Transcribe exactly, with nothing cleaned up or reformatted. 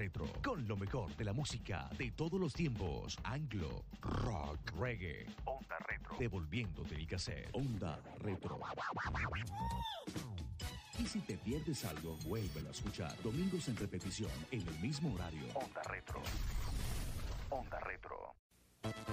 Retro, con lo mejor de la música de todos los tiempos. Anglo, rock, reggae. Onda Retro. Devolviéndote el cassette. Onda Retro. Y si te pierdes algo, vuélvelo a escuchar. Domingos en repetición, en el mismo horario. Onda Retro. Onda Retro.